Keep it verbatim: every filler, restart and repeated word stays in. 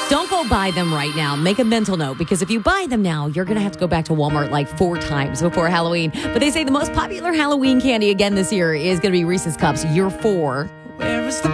Don't go buy them right now. Make a mental note, because if you buy them now, you're going to have to go back to Walmart like four times before Halloween. But they say the most popular Halloween candy again this year is going to be Reese's Cups, year four. Where is the